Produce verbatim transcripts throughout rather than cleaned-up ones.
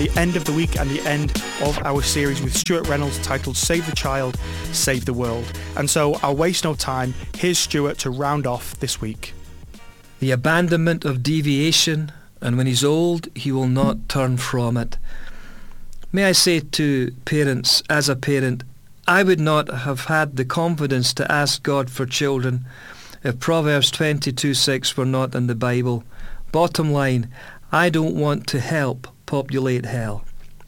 The end of the week and the end of our series with Stuart Reynolds titled Save the Child, Save the World. And so I'll waste no time. Here's Stuart to round off this week. The abandonment of deviation, and when he's old, he will not turn from it. May I say to parents, as a parent, I would not have had the confidence to ask God for children if Proverbs twenty-two six were not in the Bible. Bottom line, I don't want to help populate hell.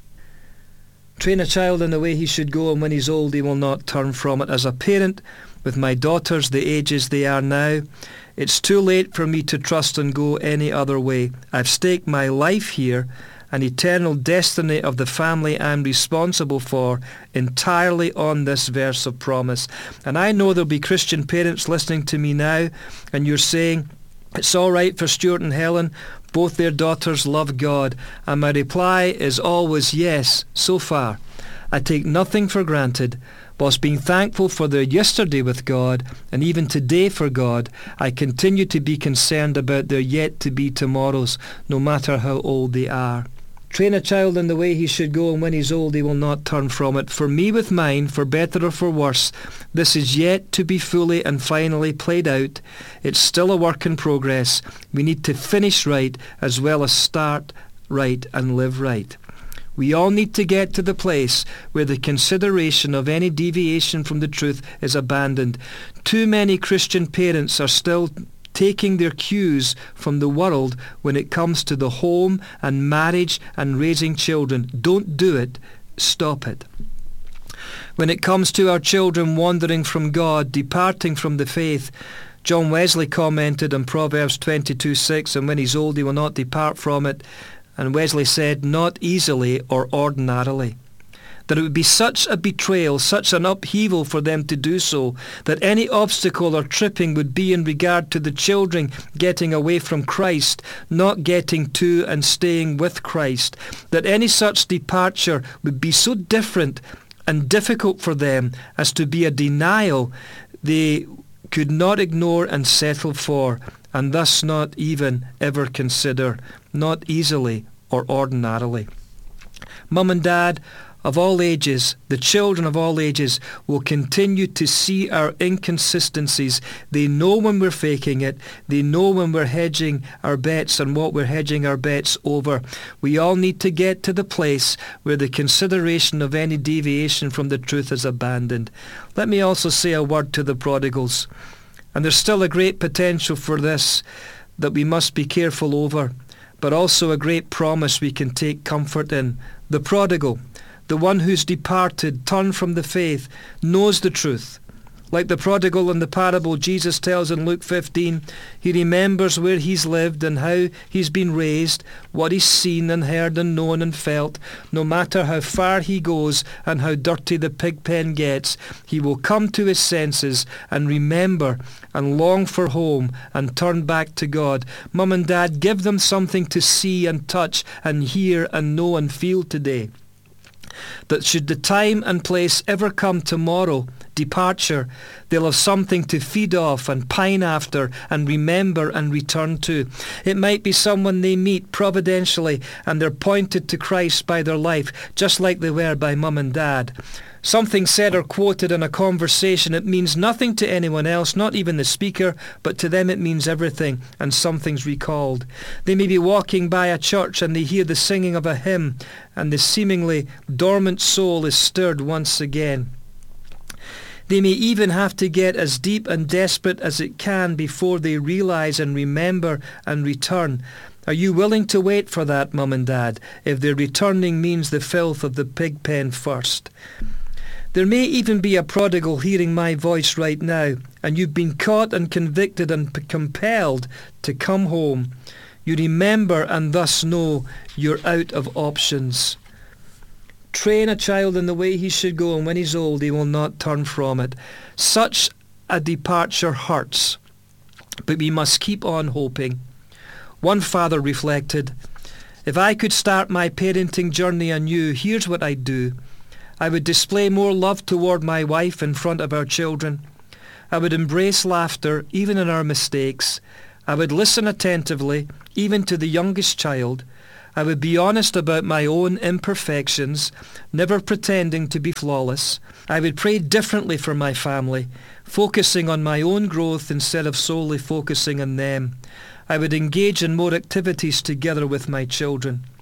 Train a child in the way he should go, and when he's old he will not turn from it. As a parent, with my daughters the ages they are now, it's too late for me to trust and go any other way. I've staked my life here, an eternal destiny of the family I'm responsible for, entirely on this verse of promise. And I know there'll be Christian parents listening to me now, and you're saying, it's all right for Stuart and Helen, both their daughters love God. And my reply is always yes, so far. I take nothing for granted. Whilst being thankful for their yesterday with God, and even today for God, I continue to be concerned about their yet-to-be tomorrows, no matter how old they are. Train a child in the way he should go, and when he's old he will not turn from it. For me with mine, for better or for worse, this is yet to be fully and finally played out. It's still a work in progress. We need to finish right as well as start right and live right. We all need to get to the place where the consideration of any deviation from the truth is abandoned. Too many Christian parents are still taking their cues from the world when it comes to the home and marriage and raising children. Don't do it. Stop it. When it comes to our children wandering from God, departing from the faith, John Wesley commented on Proverbs twenty-two six, and when he's old he will not depart from it. And Wesley said, not easily or ordinarily. That it would be such a betrayal, such an upheaval for them to do so, that any obstacle or tripping would be in regard to the children getting away from Christ, not getting to and staying with Christ. That any such departure would be so different and difficult for them as to be a denial they could not ignore and settle for, and thus not even ever consider, not easily or ordinarily. Mum and Dad, of all ages, the children of all ages will continue to see our inconsistencies. They know when we're faking it. They know when we're hedging our bets and what we're hedging our bets over. We all need to get to the place where the consideration of any deviation from the truth is abandoned. Let me also say a word to the prodigals. And there's still a great potential for this that we must be careful over, but also a great promise we can take comfort in. The prodigal, the one who's departed, turned from the faith, knows the truth. Like the prodigal in the parable Jesus tells in Luke fifteen, he remembers where he's lived and how he's been raised, what he's seen and heard and known and felt. No matter how far he goes and how dirty the pig pen gets, he will come to his senses and remember and long for home and turn back to God. Mum and Dad, give them something to see and touch and hear and know and feel today. That should the time and place ever come tomorrow, departure, they'll have something to feed off and pine after and remember and return to. It might be someone they meet providentially and they're pointed to Christ by their life, just like they were by Mum and Dad. Something said or quoted in a conversation, it means nothing to anyone else, not even the speaker, but to them it means everything, and something's recalled. They may be walking by a church and they hear the singing of a hymn, and the seemingly dormant soul is stirred once again. They may even have to get as deep and desperate as it can before they realize and remember and return. Are you willing to wait for that, Mum and Dad, if their returning means the filth of the pig pen first? There may even be a prodigal hearing my voice right now, and you've been caught and convicted and p- compelled to come home. You remember and thus know you're out of options. Train a child in the way he should go, and when he's old he will not turn from it. Such a departure hurts, but we must keep on hoping. One father reflected, if I could start my parenting journey anew, here's what I'd do. I would display more love toward my wife in front of our children. I would embrace laughter, even in our mistakes. I would listen attentively, even to the youngest child. I would be honest about my own imperfections, never pretending to be flawless. I would pray differently for my family, focusing on my own growth instead of solely focusing on them. I would engage in more activities together with my children.